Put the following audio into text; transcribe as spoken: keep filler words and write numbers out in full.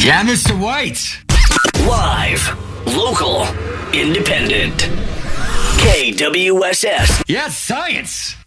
Yeah, Mister White. Live, local, independent. K W S S. Yeah, science.